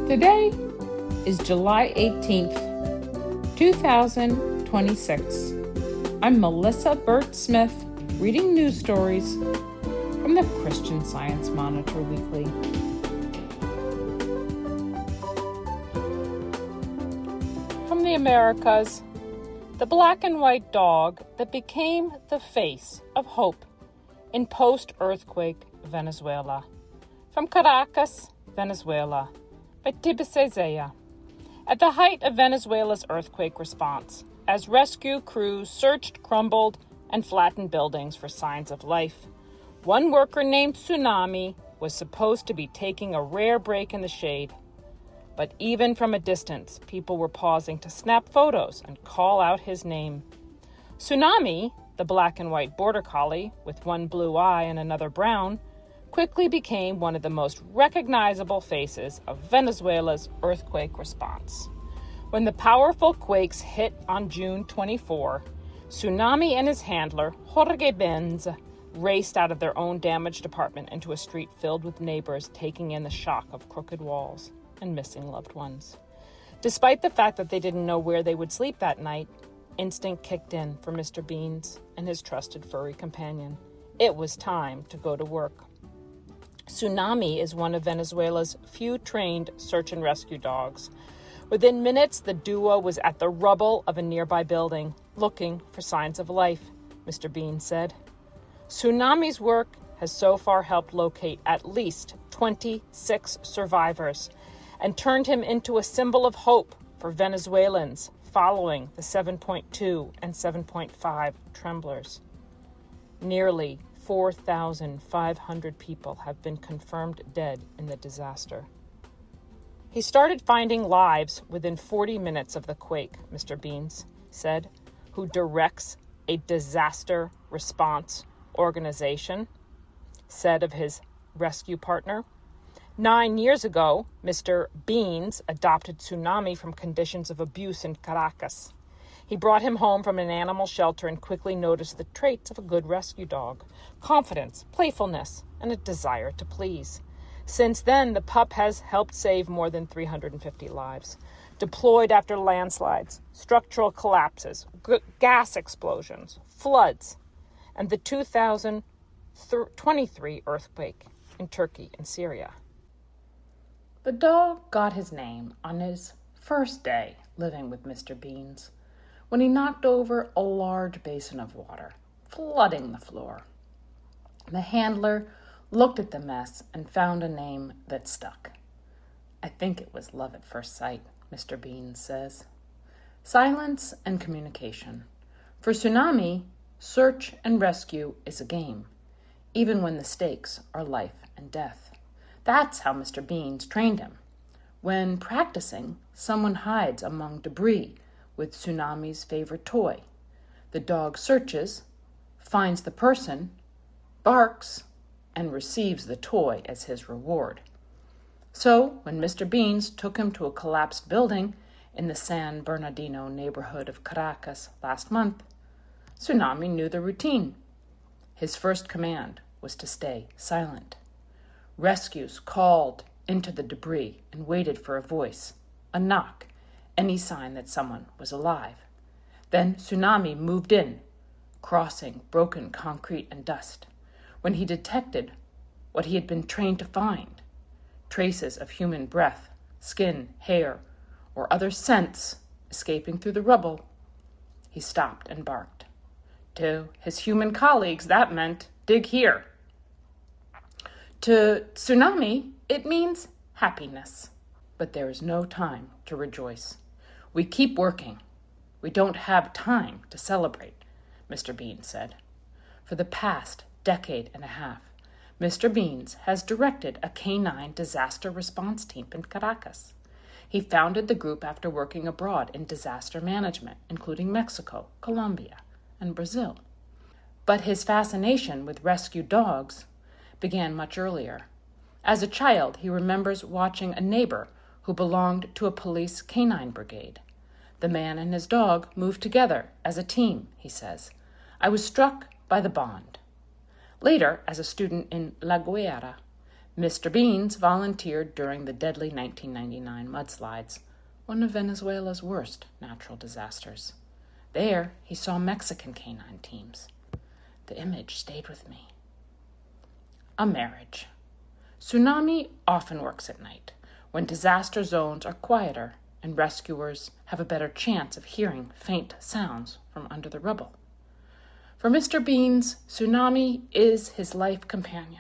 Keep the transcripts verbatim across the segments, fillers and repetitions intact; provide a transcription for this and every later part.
Today is July eighteenth, two thousand twenty-six. I'm Melissa Burt Smith, reading news stories from the Christian Science Monitor Weekly. From the Americas, the black and white dog that became the face of hope in post-earthquake Venezuela. From Caracas, Venezuela, by Tibisay Zaya. At the height of Venezuela's earthquake response, as rescue crews searched crumbled and flattened buildings for signs of life, one worker named Tsunami was supposed to be taking a rare break in the shade. But even from a distance, people were pausing to snap photos and call out his name. Tsunami, the black and white border collie with one blue eye and another brown, quickly became one of the most recognizable faces of Venezuela's earthquake response. When the powerful quakes hit on June twenty-fourth, Tsunami and his handler, Jorge Benz, raced out of their own damaged apartment into a street filled with neighbors taking in the shock of crooked walls and missing loved ones. Despite the fact that they didn't know where they would sleep that night, instinct kicked in for Mister Beans and his trusted furry companion. It was time to go to work. Tsunami is one of Venezuela's few trained search and rescue dogs. Within minutes, the duo was at the rubble of a nearby building, looking for signs of life, Mister Bean said. Tsunami's work has so far helped locate at least twenty-six survivors and turned him into a symbol of hope for Venezuelans following the seven point two and seven point five tremblers. Nearly four thousand five hundred people have been confirmed dead in the disaster. He started finding lives within forty minutes of the quake, Mister Beans said, who directs a disaster response organization, said of his rescue partner. Nine years ago, Mister Beans adopted Tsunami from conditions of abuse in Caracas. He brought him home from an animal shelter and quickly noticed the traits of a good rescue dog: confidence, playfulness, and a desire to please. Since then, the pup has helped save more than three hundred fifty lives, deployed after landslides, structural collapses, g- gas explosions, floods, and the two thousand twenty-three earthquake in Turkey and Syria. The dog got his name on his first day living with Mister Beans, when he knocked over a large basin of water, flooding the floor. The handler looked at the mess and found a name that stuck. I think it was love at first sight, Mister Beans says. Silence and communication. For Tsunami, search and rescue is a game, even when the stakes are life and death. That's how Mister Beans trained him. When practicing, someone hides among debris with Tsunami's favorite toy. The dog searches, finds the person, barks, and receives the toy as his reward. So, when Mister Beans took him to a collapsed building in the San Bernardino neighborhood of Caracas last month, Tsunami knew the routine. His first command was to stay silent. Rescues called into the debris and waited for a voice, a knock, any sign that someone was alive. Then Tsunami moved in, crossing broken concrete and dust, when he detected what he had been trained to find: traces of human breath, skin, hair, or other scents escaping through the rubble. He stopped and barked. To his human colleagues, that meant, dig here. To Tsunami, it means happiness. But there is no time to rejoice. We keep working. We don't have time to celebrate, Mister Beans said. For the past decade and a half, Mister Beans has directed a canine disaster response team in Caracas. He founded the group after working abroad in disaster management, including Mexico, Colombia, and Brazil. But his fascination with rescue dogs began much earlier. As a child, he remembers watching a neighbor who belonged to a police canine brigade. The man and his dog moved together as a team, he says. I was struck by the bond. Later, as a student in La Guaira, Mister Beans volunteered during the deadly nineteen ninety-nine mudslides, one of Venezuela's worst natural disasters. There, he saw Mexican canine teams. The image stayed with me. A marriage. Tsunami often works at night, when disaster zones are quieter and rescuers have a better chance of hearing faint sounds from under the rubble. For Mister Beans, Tsunami is his life companion.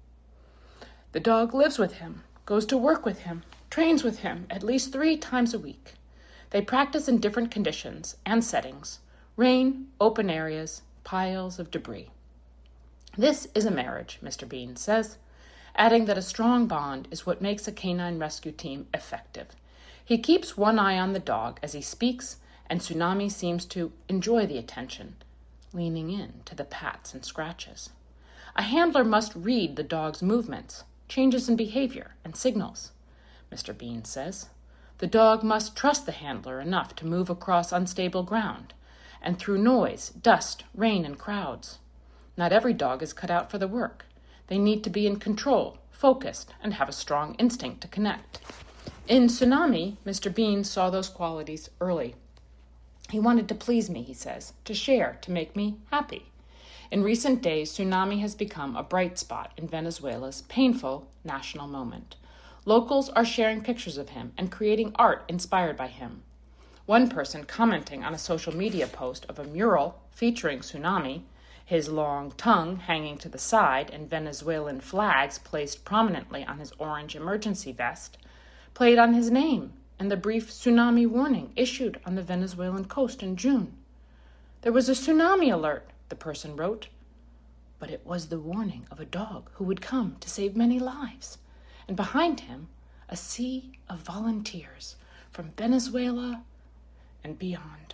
The dog lives with him, goes to work with him, trains with him at least three times a week. They practice in different conditions and settings: rain, open areas, piles of debris. This is a marriage, Mister Beans says, adding that a strong bond is what makes a canine rescue team effective. He keeps one eye on the dog as he speaks, and Tsunami seems to enjoy the attention, leaning in to the pats and scratches. A handler must read the dog's movements, changes in behavior, and signals, Mister Beans says. The dog must trust the handler enough to move across unstable ground and through noise, dust, rain, and crowds. Not every dog is cut out for the work. They need to be in control, focused, and have a strong instinct to connect. In Tsunami, Mister Beans saw those qualities early. He wanted to please me, he says, to share, to make me happy. In recent days, Tsunami has become a bright spot in Venezuela's painful national moment. Locals are sharing pictures of him and creating art inspired by him. One person commenting on a social media post of a mural featuring Tsunami, his long tongue hanging to the side and Venezuelan flags placed prominently on his orange emergency vest, played on his name and the brief tsunami warning issued on the Venezuelan coast in June. There was a tsunami alert, the person wrote, but it was the warning of a dog who would come to save many lives. And behind him, a sea of volunteers from Venezuela and beyond.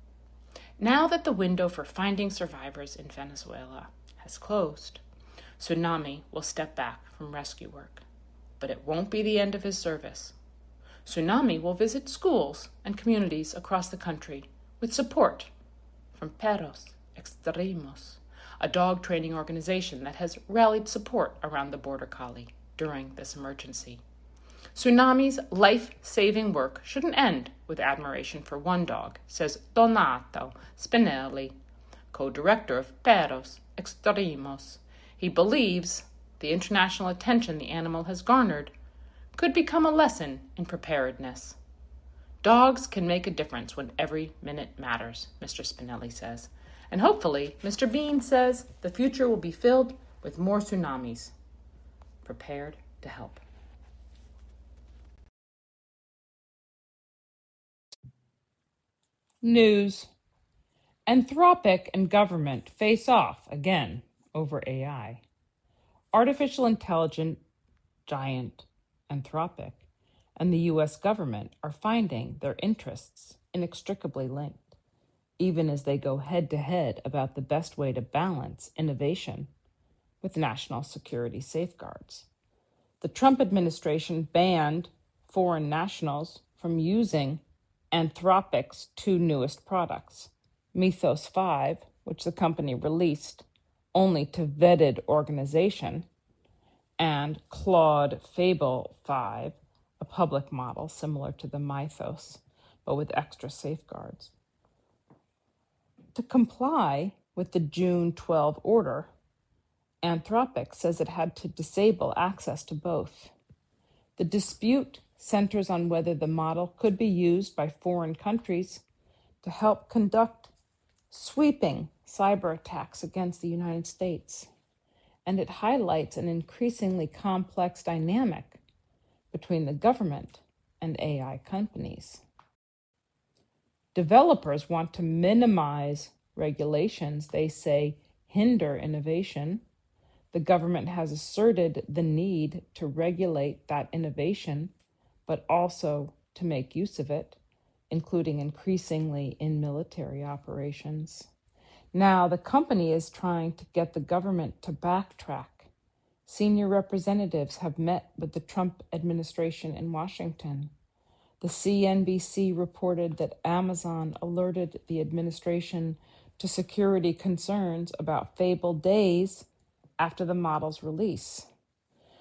Now that the window for finding survivors in Venezuela has closed, Tsunami will step back from rescue work. But it won't be the end of his service. Tsunami will visit schools and communities across the country with support from Perros Extremos, a dog training organization that has rallied support around the border collie during this emergency. Tsunami's life-saving work shouldn't end with admiration for one dog, says Donato Spinelli, co-director of Perros Extremos. He believes the international attention the animal has garnered could become a lesson in preparedness. Dogs can make a difference when every minute matters, Mister Spinelli says. And hopefully, Mister Bean says, the future will be filled with more tsunamis, prepared to help. News. Anthropic and government face off again over A I. Artificial intelligence giant Anthropic and the U S government are finding their interests inextricably linked, even as they go head-to-head about the best way to balance innovation with national security safeguards. The Trump administration banned foreign nationals from using Anthropic's two newest products, Mythos five, which the company released only to vetted organization, and Claude Fable five, a public model similar to the Mythos, but with extra safeguards. To comply with the June twelfth order, Anthropic says it had to disable access to both. The dispute centers on whether the model could be used by foreign countries to help conduct sweeping cyber attacks against the United States. And it highlights an increasingly complex dynamic between the government and A I companies. Developers want to minimize regulations they say hinder innovation. The government has asserted the need to regulate that innovation, but also to make use of it, including increasingly in military operations. Now, the company is trying to get the government to backtrack. Senior representatives have met with the Trump administration in Washington. The C N B C reported that Amazon alerted the administration to security concerns about Fable days after the model's release.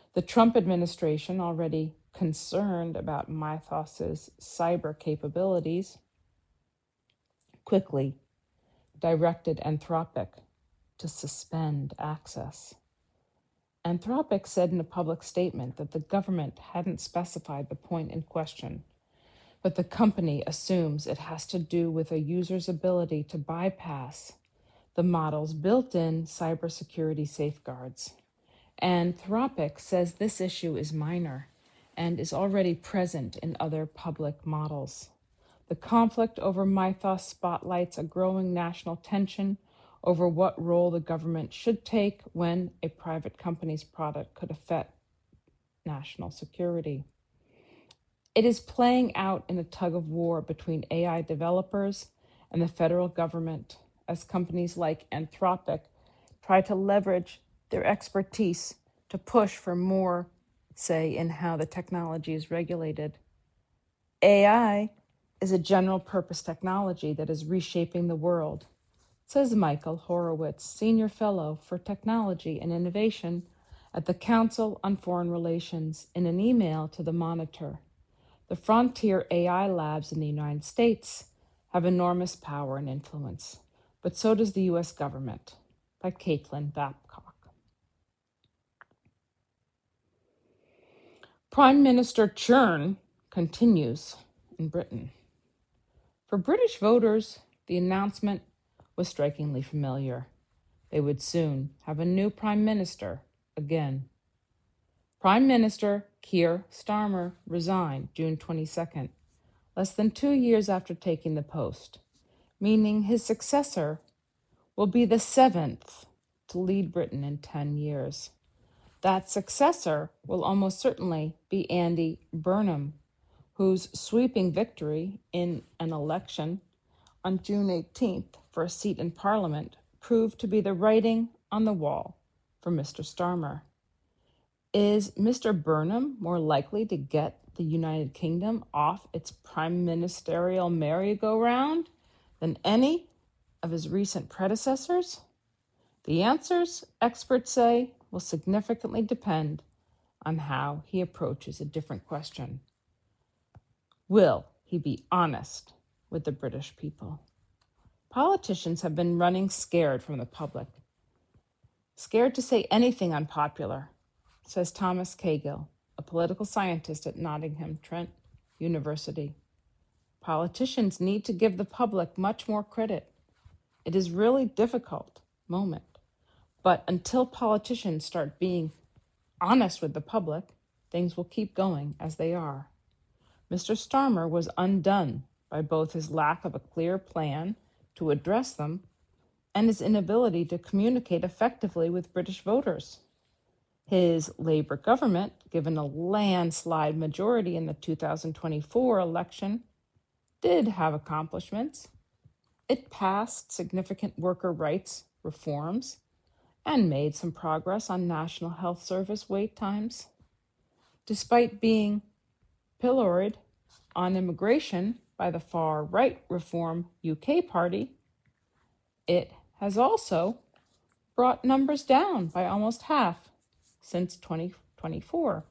The Trump administration, already concerned about Mythos's cyber capabilities, quickly directed Anthropic to suspend access. Anthropic said in a public statement that the government hadn't specified the point in question, but the company assumes it has to do with a user's ability to bypass the model's built-in cybersecurity safeguards. Anthropic says this issue is minor and is already present in other public models. The conflict over Mythos spotlights a growing national tension over what role the government should take when a private company's product could affect national security. It is playing out in a tug of war between A I developers and the federal government as companies like Anthropic try to leverage their expertise to push for more say in how the technology is regulated. A I is a general purpose technology that is reshaping the world, says Michael Horowitz, Senior Fellow for Technology and Innovation at the Council on Foreign Relations, in an email to the Monitor. The frontier A I labs in the United States have enormous power and influence, but so does the U S government, by Caitlin Babcock. Prime Minister churn continues in Britain. For British voters, the announcement was strikingly familiar. They would soon have a new Prime Minister again. Prime Minister Keir Starmer resigned June twenty-second, less than two years after taking the post, meaning his successor will be the seventh to lead Britain in ten years. That successor will almost certainly be Andy Burnham, whose sweeping victory in an election on June eighteenth for a seat in Parliament proved to be the writing on the wall for Mister Starmer. Is Mister Burnham more likely to get the United Kingdom off its prime ministerial merry-go-round than any of his recent predecessors? The answers, experts say, will significantly depend on how he approaches a different question. Will he be honest with the British people? Politicians have been running scared from the public, scared to say anything unpopular, says Thomas Cahill, a political scientist at Nottingham Trent University. Politicians need to give the public much more credit. It is really difficult moment. But until politicians start being honest with the public, things will keep going as they are. Mister Starmer was undone by both his lack of a clear plan to address them and his inability to communicate effectively with British voters. His Labour government, given a landslide majority in the two thousand twenty-four election, did have accomplishments. It passed significant worker rights reforms and made some progress on National Health Service wait times. Despite being pilloried on immigration by the far-right Reform U K party, it has also brought numbers down by almost half since twenty twenty-four.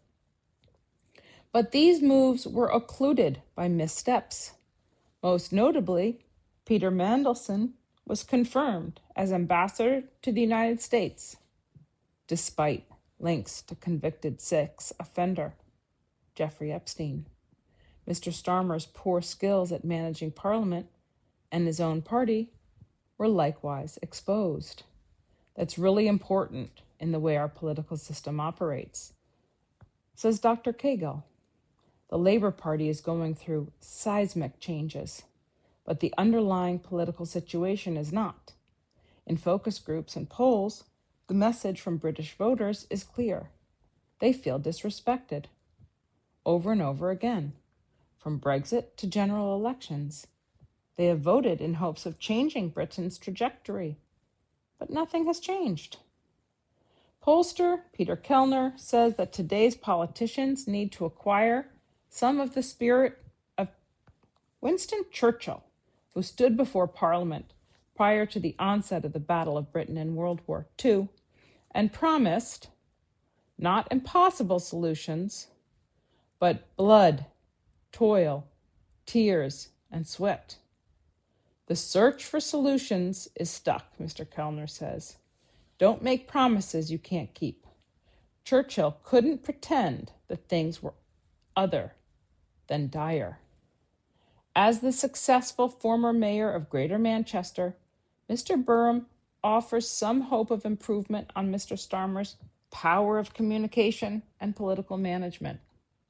But these moves were occluded by missteps. Most notably, Peter Mandelson was confirmed as ambassador to the United States, despite links to convicted sex offender Jeffrey Epstein. Mister Starmer's poor skills at managing Parliament and his own party were likewise exposed. That's really important in the way our political system operates, says Doctor Cahill. The Labour Party is going through seismic changes, but the underlying political situation is not. In focus groups and polls, the message from British voters is clear. They feel disrespected. Over and over again, from Brexit to general elections, they have voted in hopes of changing Britain's trajectory, but nothing has changed. Pollster Peter Kellner says that today's politicians need to acquire some of the spirit of Winston Churchill, who stood before Parliament prior to the onset of the Battle of Britain in World War Two and promised Not impossible solutions, but blood, toil, tears, and sweat. The search for solutions is stuck, Mister Kellner says. Don't make promises you can't keep. Churchill couldn't pretend that things were other than dire. As the successful former mayor of Greater Manchester, Mister Burham offers some hope of improvement on Mister Starmer's power of communication and political management.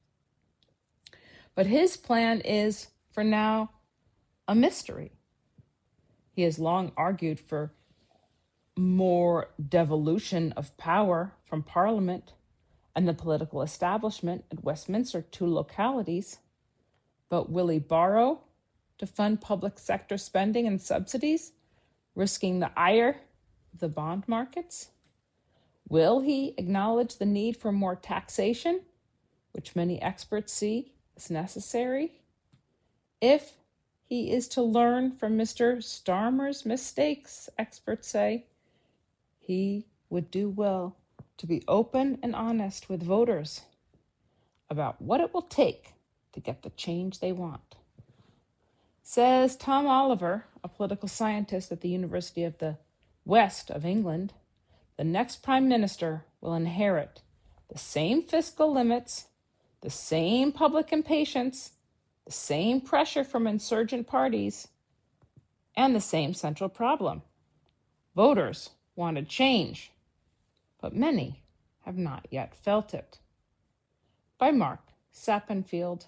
But his plan is, for now, a mystery. He has long argued for more devolution of power from Parliament and the political establishment at Westminster to localities. But will he borrow to fund public sector spending and subsidies, risking the ire of the bond markets? Will he acknowledge the need for more taxation, which many experts see as necessary? If he is to learn from Mister Starmer's mistakes, experts say, he would do well to be open and honest with voters about what it will take to get the change they want. Says Tom Oliver, a political scientist at the University of the West of England, the next prime minister will inherit the same fiscal limits, the same public impatience, the same pressure from insurgent parties, and the same central problem. Voters wanted change, but many have not yet felt it. By Mark Sappenfield.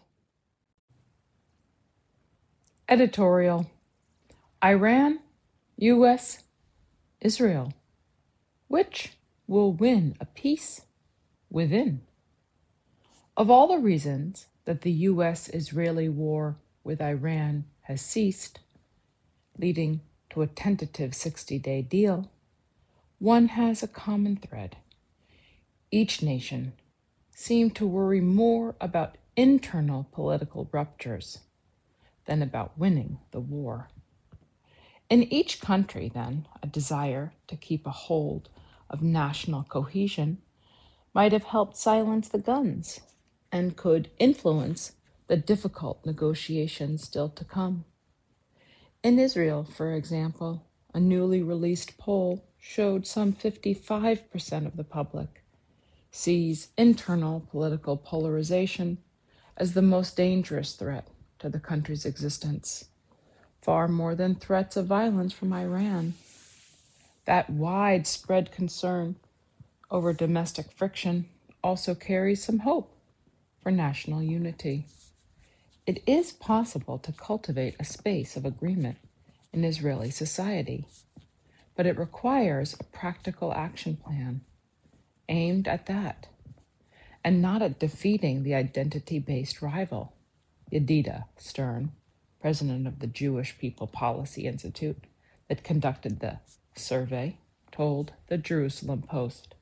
Editorial. Iran, U S, Israel. Which will win a peace within? Of all the reasons that the U S-Israeli war with Iran has ceased, leading to a tentative sixty-day deal, one has a common thread. Each nation seemed to worry more about internal political ruptures than about winning the war. In each country, then, a desire to keep a hold of national cohesion might have helped silence the guns and could influence the difficult negotiations still to come. In Israel, for example, a newly released poll showed some fifty-five percent of the public sees internal political polarization as the most dangerous threat to the country's existence, far more than threats of violence from Iran. That widespread concern over domestic friction also carries some hope for national unity. It is possible to cultivate a space of agreement in Israeli society, but it requires a practical action plan aimed at that, and not at defeating the identity-based rival. Yedida Stern, president of the Jewish People Policy Institute that conducted the survey, told the Jerusalem Post.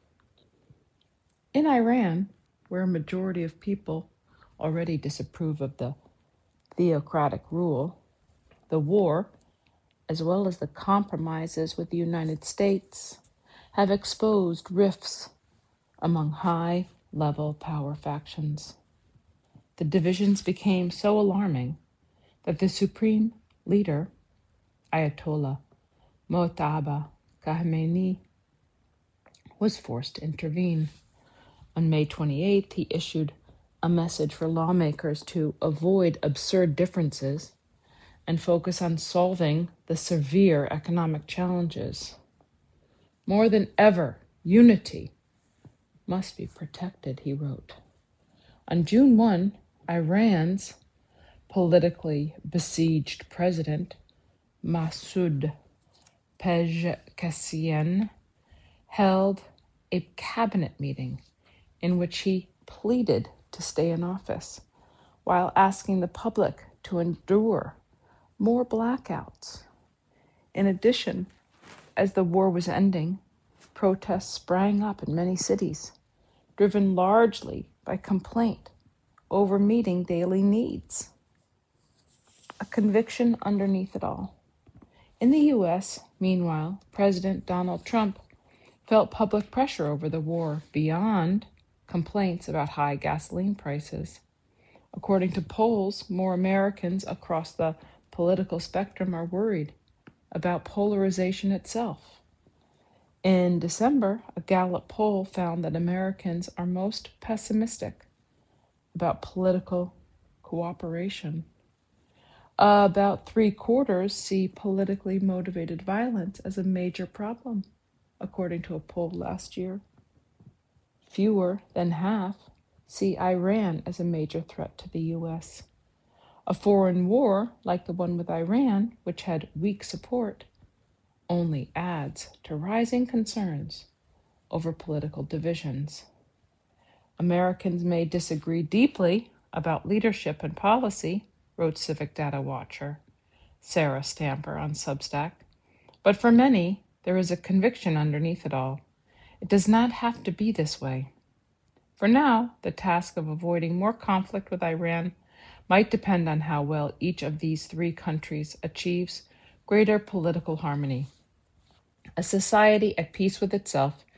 In Iran, where a majority of people already disapprove of the theocratic rule, the war, as well as the compromises with the United States, have exposed rifts among high-level power factions. The divisions became so alarming that the supreme leader, Ayatollah Mojtaba Khamenei, was forced to intervene. On May twenty-eighth, he issued a message for lawmakers to avoid absurd differences and focus on solving the severe economic challenges. More than ever, unity must be protected, he wrote. On June first, Iran's politically besieged president, Masoud Pezeshkian, held a cabinet meeting in which he pleaded to stay in office while asking the public to endure more blackouts. In addition, as the war was ending, protests sprang up in many cities, driven largely by complaint over meeting daily needs. A conviction underneath it all. In the U S, meanwhile, President Donald Trump felt public pressure over the war beyond complaints about high gasoline prices. According to polls, more Americans across the political spectrum are worried about polarization itself. In December, a Gallup poll found that Americans are most pessimistic about political cooperation. Uh, about three quarters see politically motivated violence as a major problem, according to a poll last year. Fewer than half see Iran as a major threat to the U S. A foreign war, like the one with Iran, which had weak support, only adds to rising concerns over political divisions. Americans may disagree deeply about leadership and policy, wrote Civic Data Watcher Sarah Stamper on Substack, but for many, there is a conviction underneath it all. It does not have to be this way. For now, the task of avoiding more conflict with Iran might depend on how well each of these three countries achieves greater political harmony. A society at peace with itself